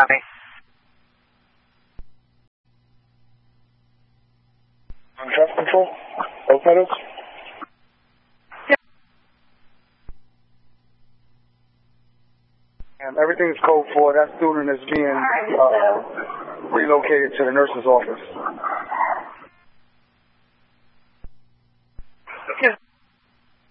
Copy. Traffic control, Oak Meadows. And everything is code 4. That student is being relocated to the nurse's office.